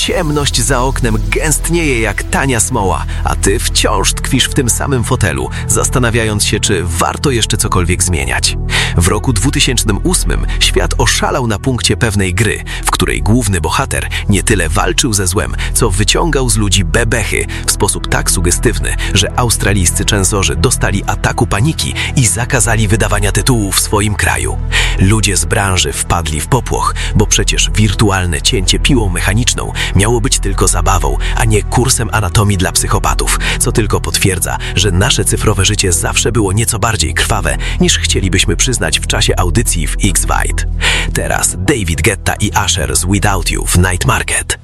Ciemność za oknem gęstnieje jak tania smoła, a ty wciąż tkwisz w tym samym fotelu, zastanawiając się, czy warto jeszcze cokolwiek zmieniać. W roku 2008 świat oszalał na punkcie pewnej gry, w której główny bohater nie tyle walczył ze złem, co wyciągał z ludzi bebechy w sposób tak sugestywny, że australijscy cenzorzy dostali ataku paniki i zakazali wydawania tytułu w swoim kraju. Ludzie z branży wpadli w popłoch, bo przecież wirtualne cięcie piłą mechaniczną miało być tylko zabawą, a nie kursem anatomii dla psychopatów, co tylko potwierdza, że nasze cyfrowe życie zawsze było nieco bardziej krwawe, niż chcielibyśmy przyznać w czasie audycji w X-Wide. Teraz David Guetta i Usher z Without You w Night Market.